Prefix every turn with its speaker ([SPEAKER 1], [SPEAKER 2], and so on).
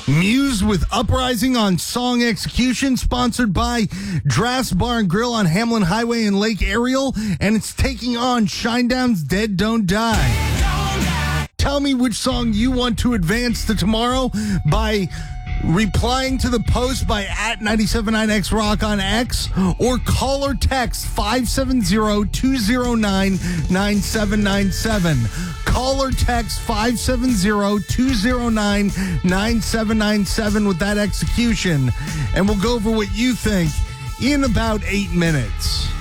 [SPEAKER 1] Muse with Uprising on Song Execution, sponsored by Draft's Bar and Grill on Hamlin Highway in Lake Ariel, and it's taking on Shinedown's Dead Don't Die. Tell me which song you want to advance to tomorrow by replying to the post by @979XRock on X, or call or text 570-209-9797. Call or text 570-209-9797 with that execution, and we'll go over what you think in about 8 minutes.